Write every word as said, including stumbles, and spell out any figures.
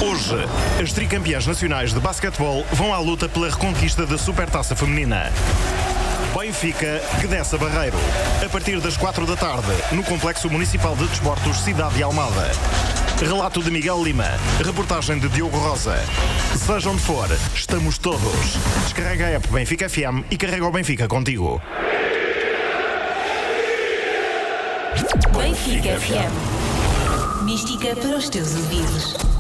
Hoje, as tricampeãs nacionais de basquetebol vão à luta pela reconquista da Supertaça Feminina. Benfica, Gdessa Barreiro. A partir das quatro da tarde, no Complexo Municipal de Desportos Cidade de Almada. Relato de Miguel Lima. Reportagem de Diogo Rosa. Seja onde for, estamos todos. Descarrega a app Benfica F M e carrega o Benfica contigo. Benfica F M. Mística para os teus ouvidos.